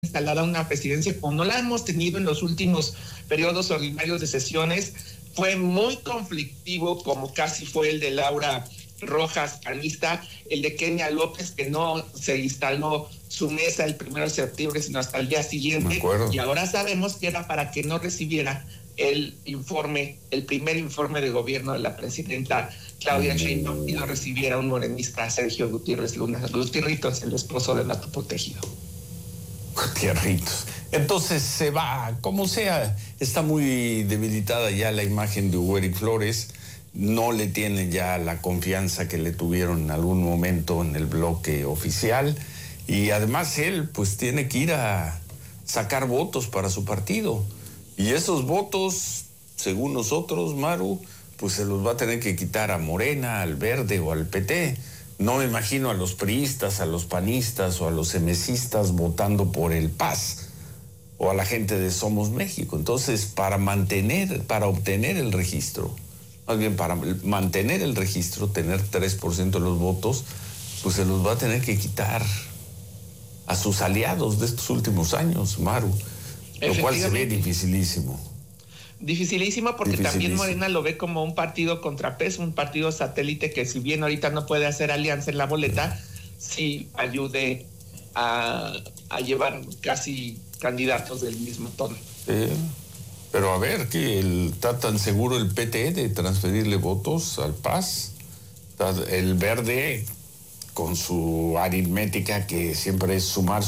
instalada una presidencia como no la hemos tenido en los últimos periodos ordinarios de sesiones. Fue muy conflictivo, como casi fue el de Laura Rojas, panista, el de Kenia López, que no se instaló su mesa el 1 de septiembre, sino hasta el día siguiente. Y ahora sabemos que era para que no recibiera el informe, el primer informe de gobierno de la presidenta Claudia Sheinbaum, y lo recibiera un morenista, Sergio Gutiérrez Luna. Gutiérrez, el esposo de Nato Protegido. Gutiérrez. Entonces se va, como sea, está muy debilitada ya la imagen de Hugo Eric Flores. No le tienen ya la confianza que le tuvieron en algún momento en el bloque oficial, y además él pues tiene que ir a sacar votos para su partido, y esos votos, según nosotros, Maru, pues se los va a tener que quitar a Morena, al Verde o al PT. No me imagino a los priistas, a los panistas o a los emesistas votando por el PAS o a la gente de Somos México. Entonces, para obtener el registro, más bien para mantener el registro, tener 3% de los votos, pues se los va a tener que quitar a sus aliados de estos últimos años, Maru, lo cual se ve dificilísimo. Dificilísimo, porque también Morena lo ve como un partido contrapeso, un partido satélite que, si bien ahorita no puede hacer alianza en la boleta, sí ayude a llevar casi candidatos del mismo tono. Pero a ver, que está tan seguro el PT de transferirle votos al PAS. El Verde, con su aritmética que siempre es sumar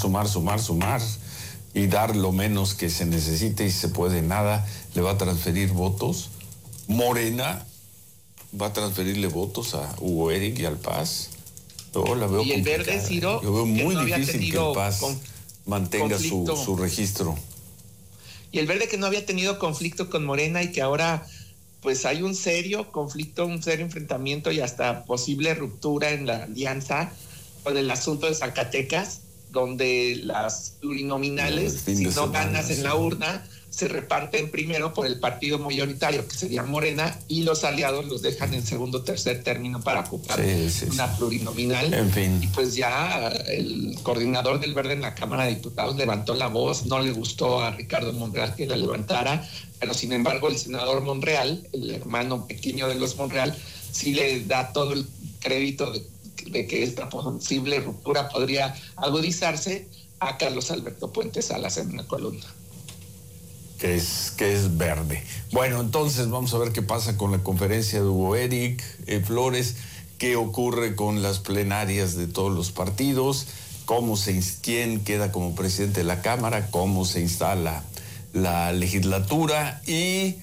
y dar lo menos que se necesite y se puede nada, le va a transferir votos. Morena va a transferirle votos a Hugo Eric y al PAS. Yo la veo y el Verde, Ciro, yo veo muy difícil que el PAS mantenga su registro. Y el Verde, que no había tenido conflicto con Morena y que ahora pues hay un serio conflicto, un serio enfrentamiento y hasta posible ruptura en la alianza con el asunto de Zacatecas, donde las plurinominales, si no ganas en la urna, se reparten primero por el partido mayoritario, que sería Morena, y los aliados los dejan en segundo o tercer término para ocupar una plurinominal. En fin. Y pues ya el coordinador del Verde en la Cámara de Diputados levantó la voz. No le gustó a Ricardo Monreal que la levantara, pero sin embargo el senador Monreal, el hermano pequeño de los Monreal, sí le da todo el crédito de que esta posible ruptura podría agudizarse a Carlos Alberto Puente Salas en una columna. Que es Verde. Bueno, entonces vamos a ver qué pasa con la conferencia de Hugo Eric Flores, qué ocurre con las plenarias de todos los partidos, quién queda como presidente de la Cámara, cómo se instala la legislatura y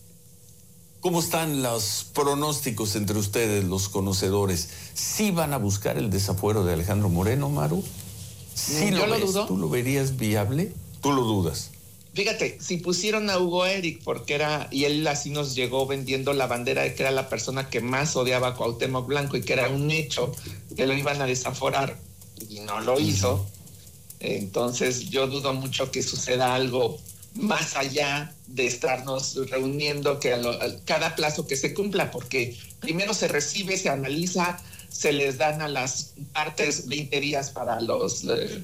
cómo están los pronósticos entre ustedes, los conocedores. ¿Sí van a buscar el desafuero de Alejandro Moreno, Maru? ¿Sí Yo lo dudo. ¿Tú lo verías viable? ¿Tú lo dudas? Fíjate, si pusieron a Hugo Eric y él así nos llegó vendiendo la bandera de que era la persona que más odiaba a Cuauhtémoc Blanco y que era un hecho que lo iban a desaforar, y no lo hizo, entonces yo dudo mucho que suceda algo más allá de estarnos reuniendo, que cada plazo que se cumpla, porque primero se recibe, se analiza, se les dan a las partes 20 días para los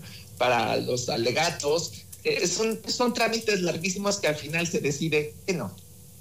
alegatos. Son trámites larguísimos que al final se decide que no.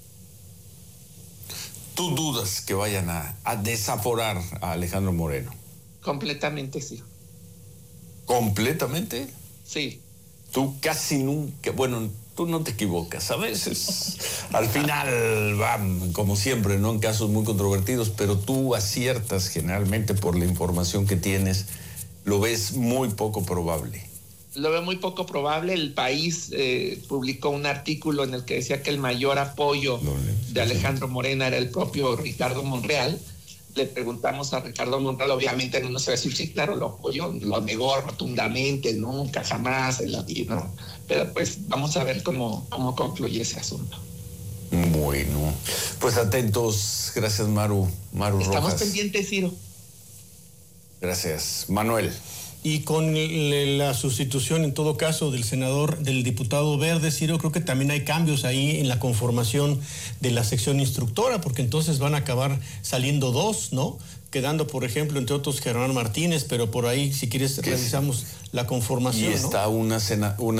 ¿Tú dudas que vayan a desaforar a Alejandro Moreno? Completamente sí. ¿Completamente? Sí. Tú casi nunca, bueno, tú no te equivocas, a veces al final van, como siempre, ¿no? En casos muy controvertidos, pero tú aciertas generalmente por la información que tienes, lo ves muy poco probable. Lo veo muy poco probable. El País publicó un artículo en el que decía que el mayor apoyo de Alejandro Moreno era el propio Ricardo Monreal. Le preguntamos a Ricardo Monreal, obviamente no se va a decir, sí, claro, lo apoyó, lo negó rotundamente, nunca, jamás en la vida, ¿no? Pero pues vamos a ver cómo concluye ese asunto. Bueno, pues atentos. Gracias, Maru Rojas. Estamos pendientes, Ciro. Gracias. Manuel. Y con la sustitución, en todo caso, del diputado Verde, Ciro, creo que también hay cambios ahí en la conformación de la sección instructora, porque entonces van a acabar saliendo dos, ¿no? Quedando, por ejemplo, entre otros, Germán Martínez, pero por ahí, si quieres, revisamos la conformación, y está, ¿no? una